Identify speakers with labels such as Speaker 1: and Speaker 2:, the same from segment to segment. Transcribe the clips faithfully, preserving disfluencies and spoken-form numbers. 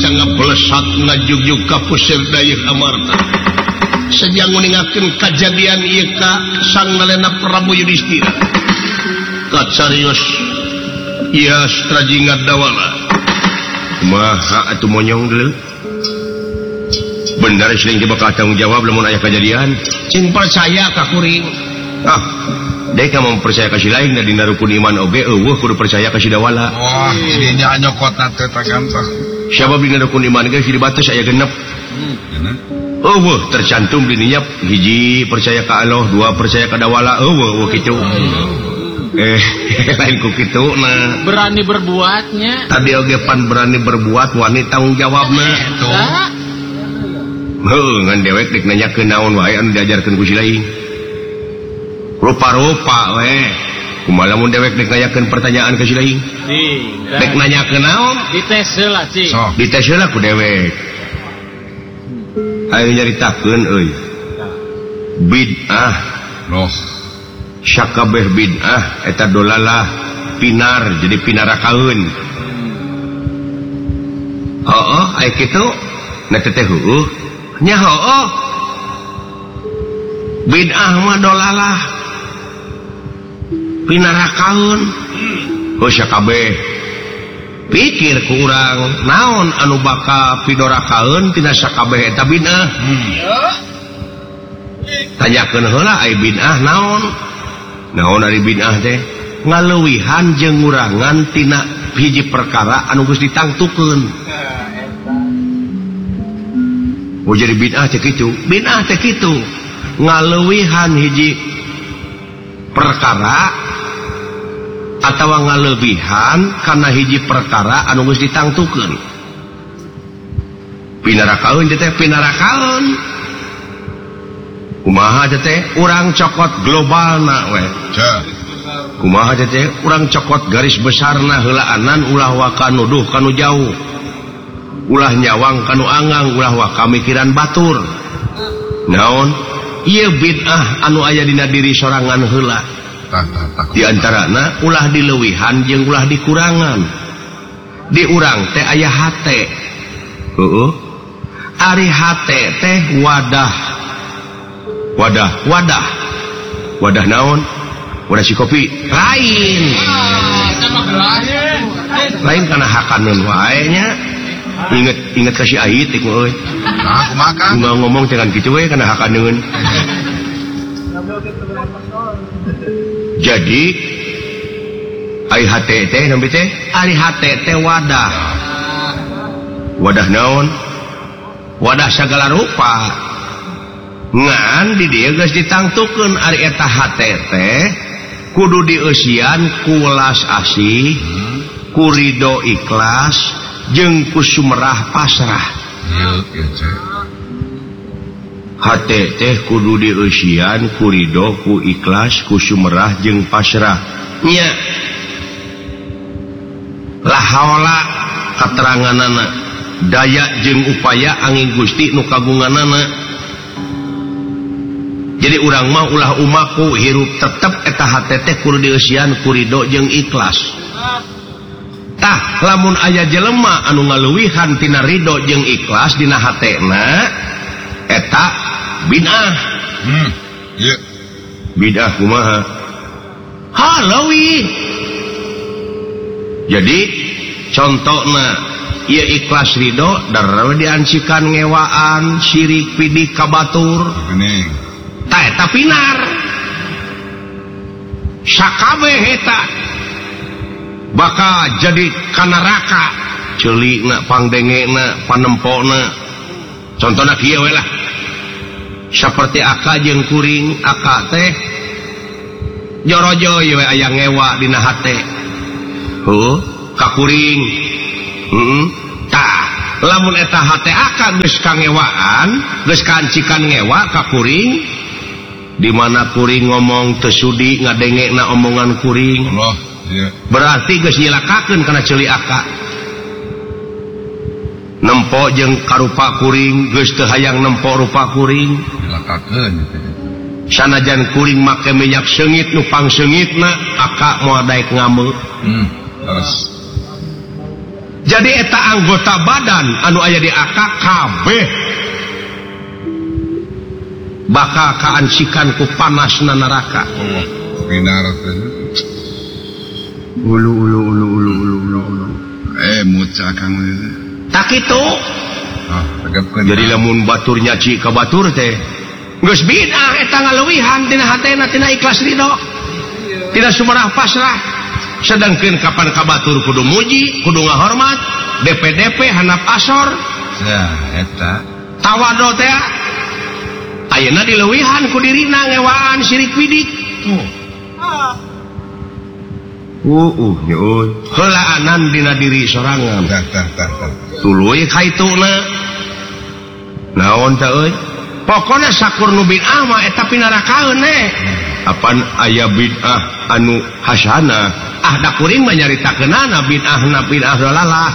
Speaker 1: bisa ngablesat ngajugjug ka pusir dayeuh Amarta sejang nguningakeun kajadian ieu ka sang nalena Prabu Yudhistira kacarios ieu Strajinga Dawala kumaha atuh monyong deuleu bener sering bakal tanggung jawab lamun aya kejadian cing percaya ka kuring ah dek kamu percaya ka si lain da dina rukun iman oge eueuh kudu percaya ka si Dawala
Speaker 2: wah ini nya nyokotna teh tagantah
Speaker 1: siapa dina rukun iman ge di batas aya genep hmm. eueuh tercantum di dinya hiji percaya ka Allah dua percaya ka Dawala eueuh eueuh kitu hmm. eh lain ku kitu nah
Speaker 3: berani berbuatnya
Speaker 1: tadi oge pan berani berbuat wani tanggung jawabna
Speaker 2: itu
Speaker 1: heuh ngan dewek dik nanyakeun naon wae anu diajarkeun ku si lain rupa-rupa we kumaha lamun dewek dik nanyakeun pertanyaan ka si lain dek nanyakeun naon
Speaker 3: dites heula cing
Speaker 1: so. dites heula ku dewek aya nyaritakeun euy bid'ah
Speaker 2: loh
Speaker 1: sakabeh bid'ah eta dolalah pinar jadi pinarakaeun heuh aya kitu na teh heueuh nya heueuh bid'ah mah dolalah pinarakaeun heuh sakabeh pikir ku urang naon anu bakal pidorakaeun tina sakabeh eta bid'ah hmm. tanyakeun heula aya bid'ah naon naon ari bid'ah teh ngaleuwihan jeung ngurangan tina hiji perkara anu geus ditangtukeun oh jadi bid'ah teh kitu bid'ah teh kitu ngaleuwihan hiji perkara atawa ngalebihan kana hiji perkara anu geus ditangtukeun pinarakaeun teh pinarakaeun kumaha teh urang cokot globalna we kumaha teh urang cokot garis besarna heulaanan ulah wa kanuduh kanu jauh ulah nyawang kanu angang ulah wa kamikiran batur naon ieu bid'ah anu aya dina diri sorangan heula di antarana ulah dileuwihan jeung ulah dikurangan di urang teh aya hate heueuh ari hate teh wadah wadah wadah wadah naon wadah si kopi lain lain kana hakaneun wae nya inget inget kasih ait iku euy
Speaker 2: nah kumaha
Speaker 1: enggak ngomong dengan kitu we kana hakaneun jadi ai hate teh nampi teh ari hate teh wadah wadah naon wadah sagala rupa ngan di dieu geus ditangtukeun ari eta hate teh kudu dieusian ku welas asih ku ridho ikhlas jeung ku sumerah pasrah hate teh kudu dieusian ku ridho ku ikhlas ku sumerah jeung pasrah nya la haula kateranganana daya jeung upaya angin Gusti nu kagunganana jadi urang mah ulah umaku hirup tetep eta hate teh kudu dieusian ku ridho jeung ikhlas tah lamun aya jelema anu ngaleuwihan tina ridho jeung ikhlas dina hatena eta bid'ah
Speaker 2: hmm iya yeah.
Speaker 1: bid'ah kumaha haleuwih jadi contohna ieu ikhlas ridho darewe diancikan ngewaan syirik pidik kabatur
Speaker 2: geuning
Speaker 1: tah eta pinar sakabeh eta bakal jadi kana neraka ceulina pangdengena panempona contohna kieu we lah saperti aka jeung kuring aka teh jorojo we aya ngewa dina hate heuh ka kuring heeh tah lamun eta hate aka geus kangewaan geus kancikan ngewa ka kuring di mana kuring ngomong teu sudi ngadengena omongan kuring
Speaker 2: Allah yeah.
Speaker 1: berarti geus nyilakakeun kana ceuli aka nempo jeung karupa kuring geus teu hayang nempo rupa kuring
Speaker 2: nyilakakeun
Speaker 1: sanajan kuring make minyak seungit nu pangseungitna aka moal daek ngame
Speaker 2: hmm terus
Speaker 1: jadi eta anggota badan anu aya di A K kabeh bakal kaancikan ku panasna neraka.
Speaker 2: Oh, binar teh.
Speaker 1: Ulu ulu ulu ulu ulu ulu.
Speaker 2: Eh, muca Kang.
Speaker 1: Tak kitu.
Speaker 2: Ah, tegepkeun.
Speaker 1: Jadi lamun batur nyaci ka batur teh geus bid'ah eta ngaleuwihan tina hatena tina ikhlas ridho. Tina sumerah pasrah. Sedangkeun kapan ka batur kudu muji, kudu ngahormat, D P D P handap asor.
Speaker 2: Ya, eta.
Speaker 1: Tawadhu teh ayeuna dileuwihan ku dirina ngewaan sirik bidik. Uh, uh, nyeuy. Heulaanan dina diri sorangan.
Speaker 2: Tah, tah, tah, tah.
Speaker 1: Tuluy kaituna. Naon teh euy? Pokona sakur nu bid'ah mah eta pinarakaeun we. Apan aya bid'ah anu hasanah, ah da kuring mah nyaritakeunana bid'ahna bid'ah dalalah.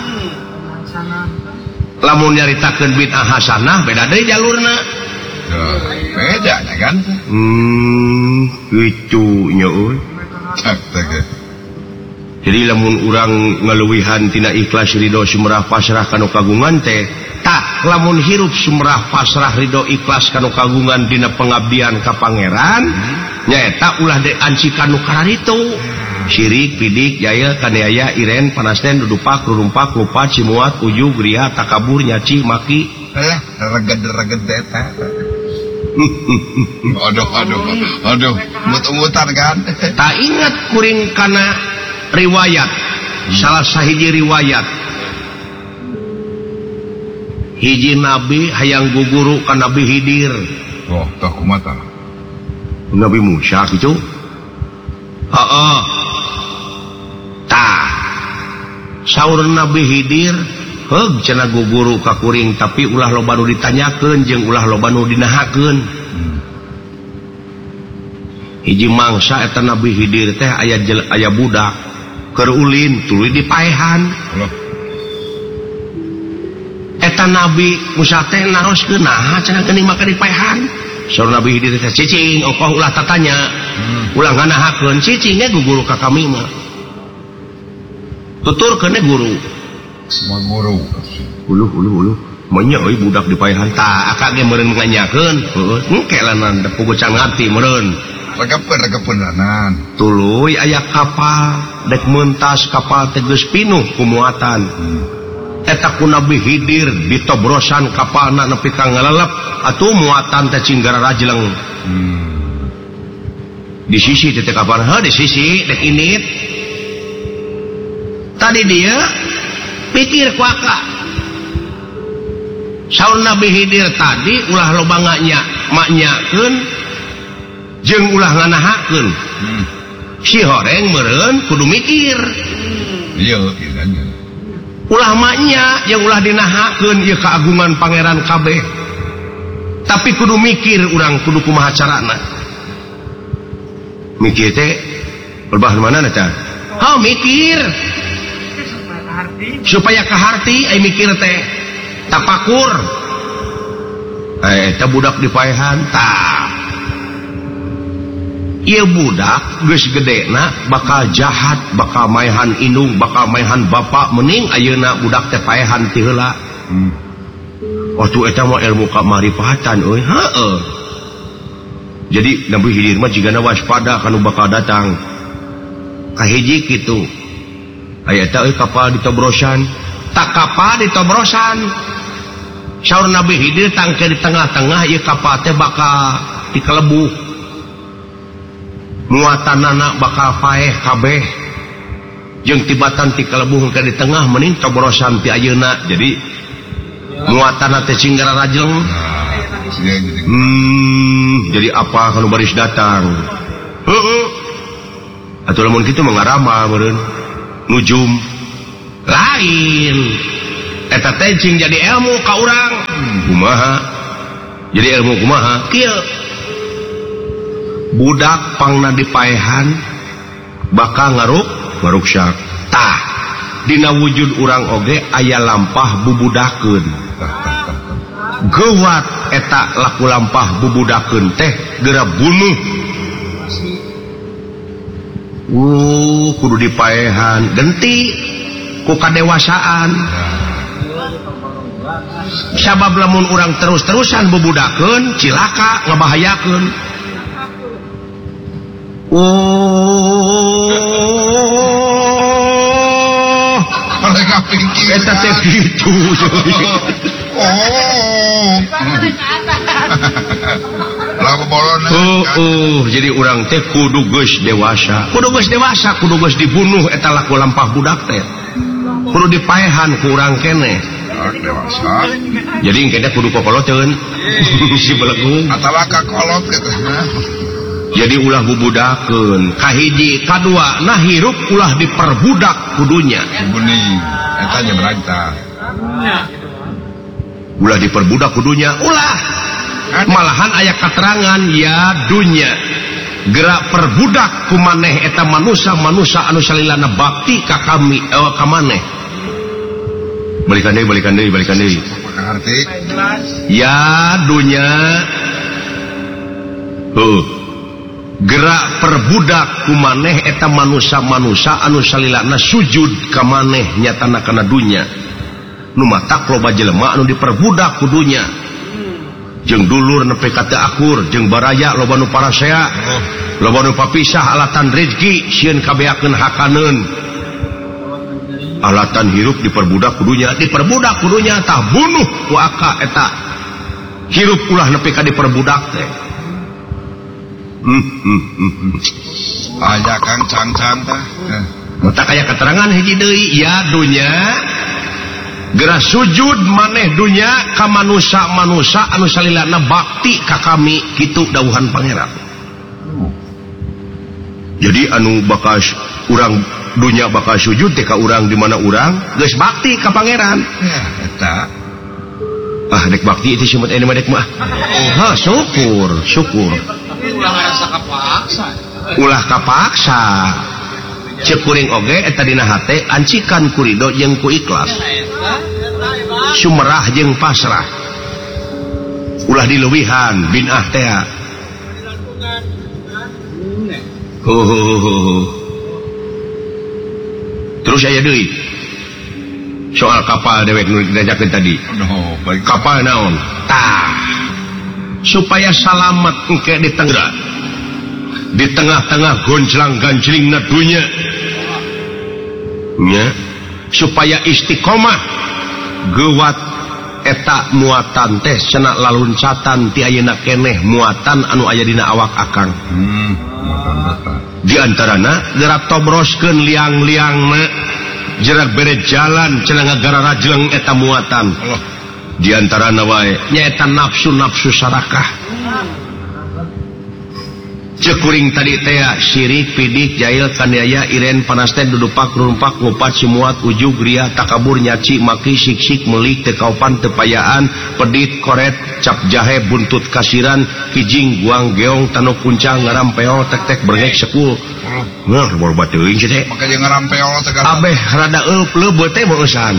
Speaker 1: Lamun nyaritakeun bid'ah hasanah beda deui jalurna.
Speaker 2: Tuh, beda kan?
Speaker 1: Hmm, kitu nya euy.
Speaker 2: Tak, tak.
Speaker 1: Jadi lamun urang ngaleuwihan tina ikhlas ridho sumerah pasrah kanu kagungan teh tak lamun hirup sumerah pasrah ridho ikhlas kanu kagungan dina pengabdian ka pangeran hmm. nyaeta ulah de ancikan nu kararitu syirik pidik jaya kaneaya iren panasnen dudupak rurumpak lupat cimuat ujug ria takabur nyaci maki
Speaker 2: eh reged-reged eta. Aduh aduh aduh mut-mutan kan.
Speaker 1: Tak ingat kuring kana riwayat hmm. salah sahiji riwayat hiji nabi hayang guguru ka Nabi Hidir.
Speaker 2: Oh, tah kumaha?
Speaker 1: Nabi Musa gitu. Heeh. Tah. Saur Nabi Hidir, heug cenah guguru ka kuring tapi ulah loba nu ditanyakeun jeung ulah loba nu dinahakeun. Hmm. Hiji mangsa eta Nabi Hidir teh aya aya budak keur ulin tuluy dipaehan.
Speaker 2: Allah.
Speaker 1: Eta Nabi Musa teh naroskeun naha cenah geuning maka dipaehan. Saur Nabi Hidir teh cicing ongkoh ulah tatanya. Hmm. Ulah nganahakeun cicing ge guguru ka kami mah. Tuturkeun guru.
Speaker 2: Moal guru.
Speaker 1: Uluh uluh uluh. Manya euy budak dipaehan tah akak ge meureun nganyakeun. Heueuh engke lanan puguh can ngarti meureun.
Speaker 2: Regepeun regepeun lanan.
Speaker 1: Tuluy aya kapal dek mentas kapal teh geus pinuh ku muatan. Hmm. Eta ku Nabi Hidir ditobrosan kapalna nepi ka ngalelep atuh muatan teh cinggara rajleng. Hmm. Di sisi teh kapal ha di sisi dek init. Tadi dia pikir ku akak. Saur Nabi Hidir tadi ulah loba nganya maknyakeun jeung ulah nganahakeun. Hmm. Si horeng meureun kudu mikir.
Speaker 2: Iya, iya.
Speaker 1: Ulah maknya yang ulah dinahakeun ieu keagungan pangeran kabeh. Tapi kudu mikir urang kudu kumaha carana. Mikir teh berbahan mana teh? Ha mikir. Supaya kaharti ai mikir teh. Tapakur. Eh teh budak dipaehan tah. Ieu budak geus gedena bakal jahat, bakal maehan indung, bakal maehan bapa mending ayeuna budak teh paehan ti heula. Hmm. Waktu eta mah ilmu kamarifatan euy. Heeh. Jadi Nabi Hidir mah jigana waspada kanu bakal datang. Kahiji kitu. Aya eta euy kapal ditobrosan, tak kapal ditobrosan. Saur Nabi Hidir tangke di tengah-tengah ieu kapal teh bakal dikelebuh. Muatanana bakal paeh kabeh jeung tibatan ti kalebuh ke di tengah mending tobrosan ti ayeuna jadi muatanna teh cinggara rajleng. Hmm jadi apa kalau baris datang heeh atuh lamun kitu mah ngarama meureun nujum lain eta teh cing jadi ilmu ka urang. Kumaha jadi ilmu kumaha kieu budak pangna dipaehan bakal ngaruk ngaruksak tah dina wujud urang oge aya lampah bubudakeun geuwat eta laku lampah bubudakeun teh geura bunuh. Uh kudu dipaehan genti ku kadewasaan. Sabab lamun urang terus-terusan bebudakeun cilaka ngabahayakeun. Oh,
Speaker 2: mereka pikir
Speaker 1: eta teh kitu.
Speaker 2: Oh. Lagu bolona.
Speaker 1: Oh, oh, jadi urang teh kudu geus dewasa. Kudu geus dewasa, kudu geus dibunuh eta laku lampah budak teh. Kudu dipaehan ku urang keneh.
Speaker 2: Dewasa.
Speaker 1: Jadi engke kudu kokoloteun. Si belegung.
Speaker 2: Atawa ka kolot gitu.
Speaker 1: Jadi ulah bubudakeun. Kahiji, kadua, nah hirup ulah diperbudak kudunya.
Speaker 2: Kuning, eta nya beranta.
Speaker 1: Ulah diperbudak kudunya, ulah. Malahan aya keterangan ya dunya gerak perbudak kumaneh eta manusia-manusia anu salilana bakti ka kami eh, ka maneh. Balikan deui, balikan deui, balikan deui.
Speaker 2: Arti
Speaker 1: ya dunya uh, gerak perbudak kumaneh eta manusia-manusia anu salilana sujud ka maneh nyatana kana dunya. Nu matak loba jelema anu diperbudak kudunya. Jeung dulur nepi ka teu akur, jeung baraya loba nu parasea, loba nu papisah alatan rezeki sieun kabeakeun hakaneun. Alatan hirup diperbudak kudunya, diperbudak kudunya tah bunuh ku aka eta. Hirup ulah nepi ka diperbudak teh. Hmm, hmm, hmm.
Speaker 2: aya kang cang-cang teh.
Speaker 1: Eta kaya keterangan hiji deui ya dunya geura sujud maneh dunya ka manusia-manusia anu salilana bakti ka kami kitu dawuhan pangeran. Jadi anu bakal urang dunya bakal sujud teh ka urang di mana urang geus bakti ka pangeran.
Speaker 2: Ya eta.
Speaker 1: Ah dek bakti itu simut ini mah dek mah. Ha syukur, syukur.
Speaker 3: Ulah ngarasa kapaksa.
Speaker 1: Ulah kapaksa. Ceuk kuring oge eta dina hate ancikan ku ridho jeung ku ikhlas. Sumerah jeung pasrah. Ulah dileuwihan binah teh. Ho ho ho. Terus aya deui. Soal kapal dewek nu diajakeun tadi.
Speaker 2: Oh, baik.
Speaker 1: Kapal naon? Tah. Supaya salamet engke di tengah. Di tengah-tengah gonjlang-ganjlingna dunya. Nya, supaya istiqomah gewat eta muatan teh cenah laluncatan ti ayeuna keneh muatan anu aya dina awak akang.
Speaker 2: Hmm, muatan data.
Speaker 1: Di antarana gerak tobroskeun liang-liangna jerak bere jalan cenah ngagara rajleng eta muatan.
Speaker 2: Allah.
Speaker 1: Di antarana wae nyaeta nafsu-nafsu sarakah. Cekuring tadi teh syirik, pidik, jahil, kaniaya, iren, panasten, dudupak, rumpak, ngupat, simuat, ujug, ria, takabur, nyaci, maki, sik-sik, melik, tekaupan, tepayaan, pedit, koret, cap jahe, buntut kasiran, kijing, guang, geong, tanuk kuncang, ngaram peo, tek-tek, berengek, sekul. Nah, baru batuin sih teh.
Speaker 2: Maka jeung ngaram peo tegar.
Speaker 1: Abeh rada eup leubeut teh beueusan.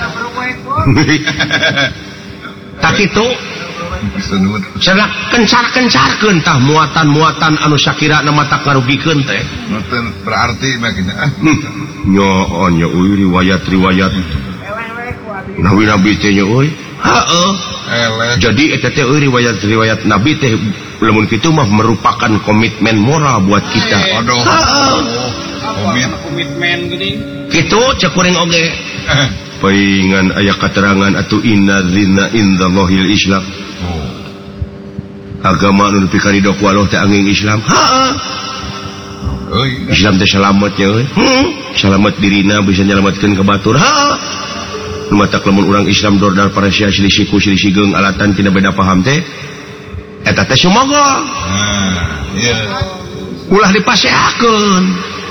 Speaker 1: Tak itu cenah kencar-kencarkeun tah muatan-muatan anu sakirana mata ngarugikeun teh.
Speaker 2: Nuten berarti mah kitu.
Speaker 1: Nyo nya euy riwayat-riwayat. Nabi-nabi teh nya euy. Heeh. Jadi eta teh euy riwayat-riwayat nabi teh lamun kitu mah merupakan komitmen moral buat kita.
Speaker 2: Aduh.
Speaker 3: Komit komitmen geuning.
Speaker 1: Kitu cek kuring oge. Paingan aya katerangan atuh inna dzina indallahil islam.
Speaker 2: Oh.
Speaker 1: Agama anu pikaridho ku Allah teh angin Islam. Heeh.
Speaker 2: Euy,
Speaker 1: Islam teh salamet nya euy. Heeh. Salamet dirina bisa nyalametkeun ka batur. Heeh. Nu matak lamun urang Islam dordal paresia silih ku silih geung alatan tina beda paham teh eta teh sumogo.
Speaker 2: Nah, iya.
Speaker 1: Ulah dipaseakeun.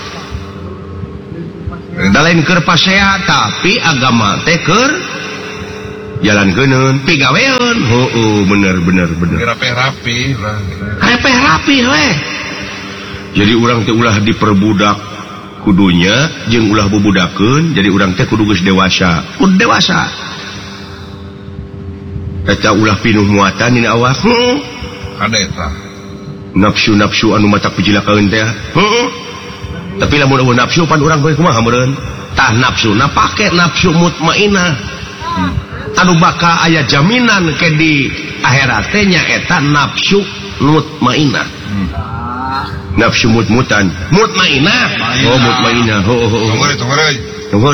Speaker 1: Da lain keur pasea tapi agama teh keur jalankeun pigaweun. Heueuh bener bener bener.
Speaker 2: Rapi-rapi lah.
Speaker 1: Repeh rapi we. Jadi urang teh ulah diperbudak kudunya jeung ulah bubudakeun jadi urang teh kudu geus dewasa. Kudu dewasa. Eta ulah pinuh muatan dina awak. Heuh.
Speaker 2: Ada eta.
Speaker 1: Nafsu-nafsu anu matak pijilakaeun teh. Heuh. Tapi lamun eueuh nafsu pan urang bae kumaha meureun? tah nafsuna pakai nafsu mutmainah hmm. anu bakal aya jaminan ke di akhirat nya eta nafsu mutmainah hmm. nafsu mutmutan mutmainah oh mutmainah ho ho
Speaker 2: tunggu tunggu
Speaker 1: tunggu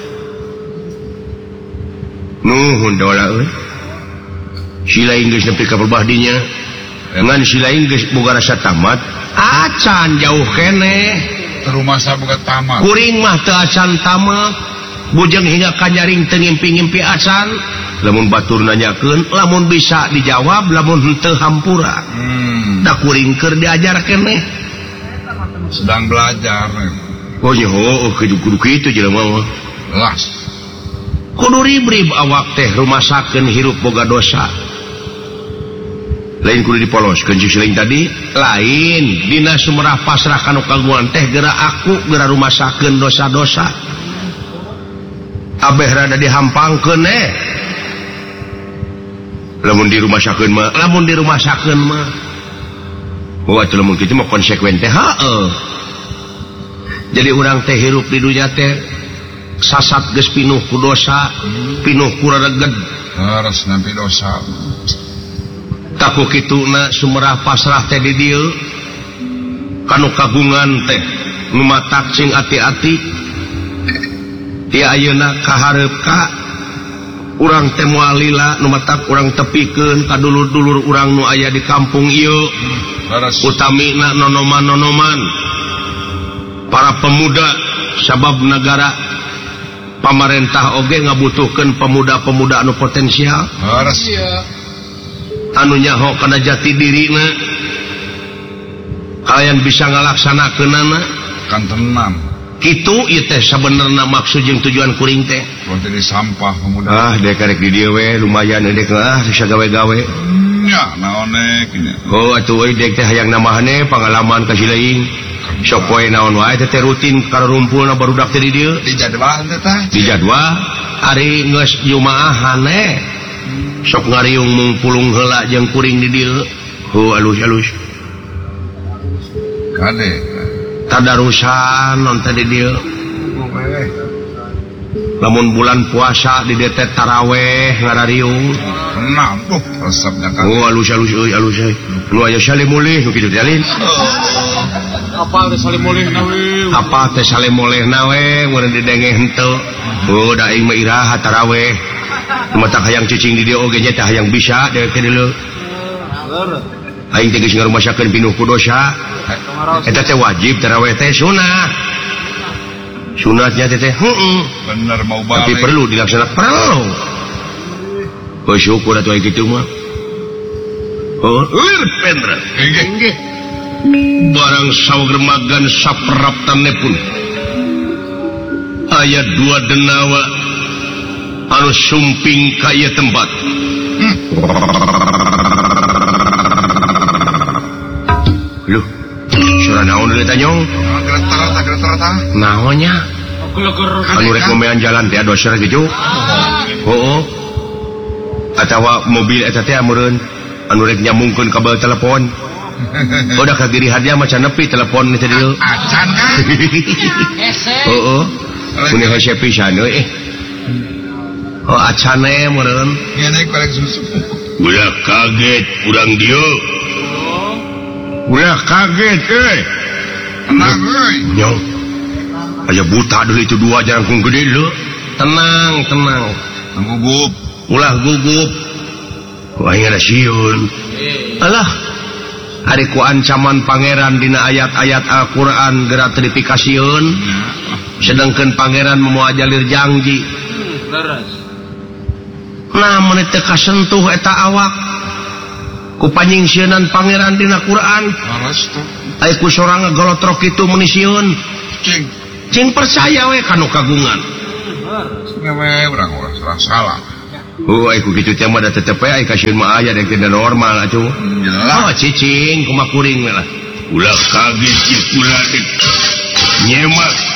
Speaker 1: nuhun dola euy sila Inggris nepi ka perbahdinya ngan sila Inggris boga rasa tamat acan jauh kene
Speaker 2: rumah saboga tamat
Speaker 1: kuring mah teu acan tamat bujeng hingga kanyaring teu ngimpi-ngimpi acan lamun batur nanyakeun lamun bisa dijawab lamun henteu hampura hmm. da kuring keur diajar kene
Speaker 2: sedang belajar
Speaker 1: oh nya oh kudu kitu jelema mah
Speaker 2: las
Speaker 1: kudu ribrib awak teh rumasakeun hirup boga dosa lain kudu dipoloskeun cik selain tadi lain dina sumerah pasrah kanu kagungan teh geura aku geura rumasakeun dosa-dosa abeh rada dihampangkeun eh lamun di rumah sakeun mah lamun di rumah sakeun mah oh atuh lamun kitu mah konsekuen teh heueuh jadi urang teh hirup di dunya teh sasat geus pinuh ku dosa pinuh ku rareged
Speaker 2: harus nampi dosa
Speaker 1: taku kituna sumerah pasrah teh di dieu kanu kagungan teh nu matak cing ati-ati ti ayeuna kahareup ka urang teh moal lila nu matak urang tepikeun ka dulur-dulur urang nu aya di kampung ieu utamina nonoman-nonoman para pemuda sabab negara pamarentah oge ngabutuhkeun pemuda-pemuda anu potensial
Speaker 2: harus
Speaker 1: anu nyaho kana jati dirina kalian bisa ngalaksanakeunana
Speaker 2: kan tenang
Speaker 1: kitu ieu teh sabenerna maksud jeung tujuan kuring teh
Speaker 2: jadi sampah pemuda
Speaker 1: ah dek karek di dieu we lumayan dek ah bisa gawe-gawe
Speaker 2: nya naon nya
Speaker 1: oh atuh we dek teh hayang nambahne pengalaman ka sileing sok poe naon wae teh rutin karumpulna barudak teh di dieu
Speaker 2: di jadwal teh tah
Speaker 1: di jadwal ari geus jumaahan eh sok ngariung mung pulung heula jeung kuring di dieu hu alus-alus
Speaker 2: kade
Speaker 1: tadarusan non teh di dieu lamun bulan puasa di dieu teh tarawih ngarariung
Speaker 2: nah tuh resepnya kan
Speaker 1: oh alus-alus euy alus euy nu aya sale mulih nu kitu teh alin
Speaker 3: apa teh sale mulih na we
Speaker 1: apa teh sale mulih na we mun didenge henteu oh da aing mah iraha tarawih matak hayang cicing di dieu oge nya teh hayang bisa dewek teh dieu aing teh geus ngarumasakeun pinuh ku dosa eta teh wajib tarawih teh sunah sunatnya teh teh heeh
Speaker 2: bener mau balik
Speaker 1: tapi perlu dilaksanakan perlu oh syukur atuh kitu mah oh lir pendra
Speaker 2: nggih
Speaker 1: barang sawermagan sapraptanepun aya dua denawa anu sumping ka ieu tempat hmm. Loh surah naon deui tanyong
Speaker 2: geretar-geretar
Speaker 1: naonnya anu rek momean jalan teh doser gitu heuh atawa mobil eta teh amureun anu rek nyambungkeun kabel telepon udah kagiri hadiah macam nepi telepon teh dieu
Speaker 2: acan kan
Speaker 1: heuh mun hese pisan euy eh oh acane meureun
Speaker 2: ngene korek susu
Speaker 1: udah kaget urang dieu udah kaget euy
Speaker 2: tenang euy
Speaker 1: nyong aya buta deui itu dua jarangkung gede lho tenang tenang
Speaker 2: gugup
Speaker 1: ulah gugup wah ada sieun alah ari ku ancaman pangeran dina ayat-ayat Al-Qur'an geura teu dipikasieun sedengkeun pangeran moal jalir janji namun teu kasentuh eta awak ku panyingsieunnan pangeran dina Quran aya ku sorang ngagolotrok kitu mun sieun
Speaker 2: cing
Speaker 1: cing percaya we kanu kagungan
Speaker 2: ngewe urang urang salah
Speaker 1: oh aya ku kitu teh mah da tetep aya kasieun mah aya dek teh normal atuh oh cicing kumaha kuring we lah ulah kaget ieu ulah nyemak